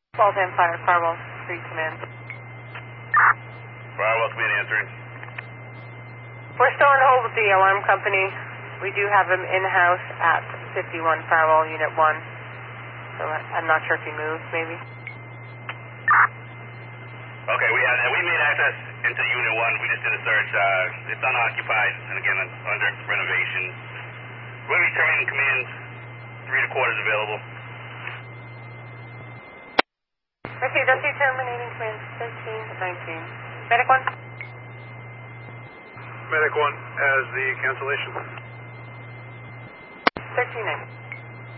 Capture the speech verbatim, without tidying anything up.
Waltham Fire, Firewall three Command. Firewall Command answering. We're still on hold with the alarm company. We do have them in-house at fifty-one Firewall Unit one. So I'm not sure if he moved, maybe. Okay, we had we made access into Unit one. We just did a search. Uh, it's unoccupied, and again, under renovation. We're going to be terminating commands. Three and a quarters available. Okay, that's your terminating commands thirteen to nineteen. Medic one? Medic one has the cancellation. thirteen nine.